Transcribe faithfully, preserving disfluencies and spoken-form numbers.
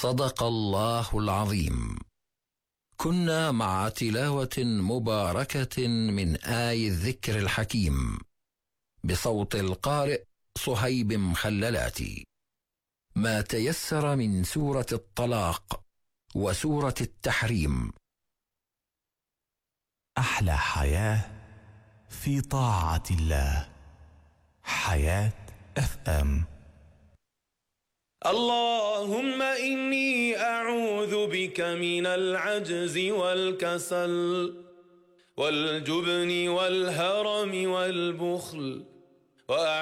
صدق الله العظيم. كنا مع تلاوة مباركة من آي الذكر الحكيم بصوت القارئ صهيب مخللاتي، ما تيسر من سورة الطلاق وسورة التحريم. أحلى حياة في طاعة الله. حياة اف ام. اللهم إني أعوذ بك من العجز والكسل والجبن والهرم والبخل،